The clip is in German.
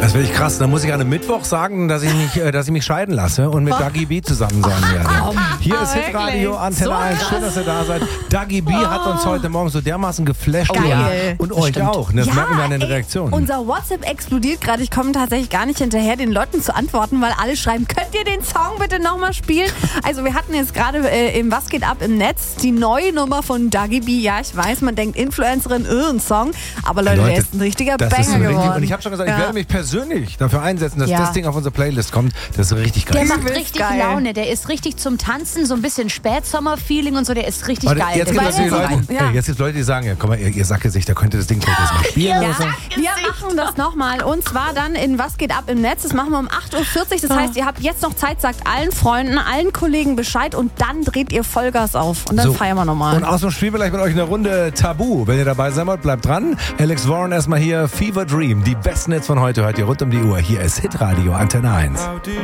Das wäre ich krass. Dann muss ich an einem Mittwoch sagen, dass ich mich scheiden lasse und mit Dagi B zusammen sein werde. Hier ist Hitradio Antenne 1. Schön, dass ihr da seid. Dagi B hat uns heute Morgen so dermaßen geflasht. Geil. Und euch auch. Und das merken wir an den Reaktionen. Unser WhatsApp explodiert gerade. Ich komme tatsächlich gar nicht hinterher, den Leuten zu antworten, weil alle schreiben, könnt ihr den Song bitte nochmal spielen? Also wir hatten jetzt gerade im Was geht ab im Netz die neue Nummer von Dagi B. Ja, ich weiß, man denkt Influencerin, ein Song. Aber Leute, der ist ein richtiger Banger geworden. Und ich habe schon gesagt, ich werde mich persönlich dafür einsetzen, dass das Ding auf unsere Playlist kommt. Das ist richtig geil. Der macht richtig Laune. Der ist richtig zum Tanzen, so ein bisschen Spätsommer-Feeling und so. Der ist richtig geil. Jetzt gibt es Leute, die sagen, ja, komm mal, ihr Sackgesicht, da könnte das Ding vielleicht mal spielen oder so. Wir machen das nochmal. Und zwar dann in Was geht ab im Netz. Das machen wir um 8.40 Uhr. Das heißt, ihr habt jetzt noch Zeit, sagt allen Freunden, allen Kollegen Bescheid und dann dreht ihr Vollgas auf. Und dann feiern wir nochmal. Und außerdem spielen wir gleich mit euch eine Runde Tabu. Wenn ihr dabei sein wollt, bleibt dran. Alex Warren erstmal hier, Fever Dream. Die besten Hits von heute hört ihr rund um die Uhr. Hier ist Hitradio Antenne 1.